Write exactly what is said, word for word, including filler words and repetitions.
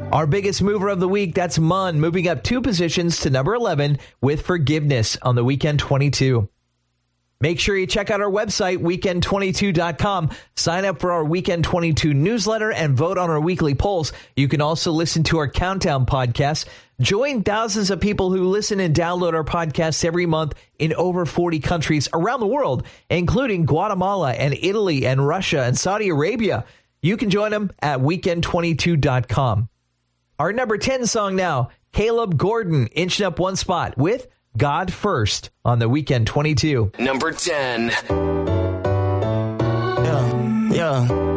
Our biggest mover of the week, that's Mun, moving up two positions to number eleven with Forgiveness on the Weekend twenty-two. Make sure you check out our website, weekend twenty-two dot com. Sign up for our Weekend twenty-two newsletter and vote on our weekly polls. You can also listen to our Countdown podcast. Join thousands of people who listen and download our podcasts every month in over forty countries around the world, including Guatemala and Italy and Russia and Saudi Arabia. You can join them at weekend twenty-two dot com. Our number ten song now, Caleb Gordon, inching up one spot with God First on the Weekend twenty-two. Number ten. Yeah, yeah.